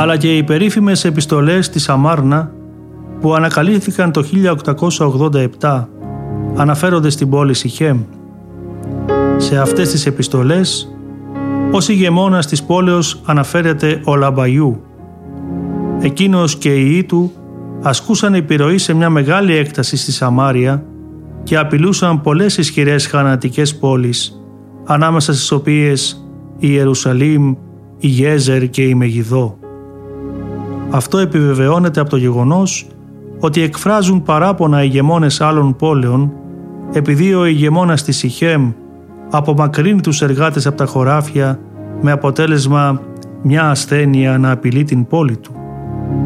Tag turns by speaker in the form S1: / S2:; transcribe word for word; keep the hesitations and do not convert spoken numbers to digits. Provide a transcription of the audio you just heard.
S1: αλλά και οι περίφημες επιστολές της Αμάρνα που ανακαλύφθηκαν το χίλια οκτακόσια ογδόντα επτά αναφέρονται στην πόλη Σιχέμ. Σε αυτές τις επιστολές ως ηγεμόνας της πόλεως αναφέρεται ο Λαμπαϊού. Εκείνος και οι ιοί του ασκούσαν επιρροή σε μια μεγάλη έκταση στη Σαμάρια και απειλούσαν πολλές ισχυρές χανατικές πόλεις, ανάμεσα στις οποίες η Ιερουσαλήμ, η Γέζερ και η Μεγιδό. Αυτό επιβεβαιώνεται από το γεγονός ότι εκφράζουν παράπονα ηγεμόνες άλλων πόλεων επειδή ο ηγεμόνας της Σιχέμ απομακρύνει τους εργάτες από τα χωράφια με αποτέλεσμα μια ασθένεια να απειλεί την πόλη του.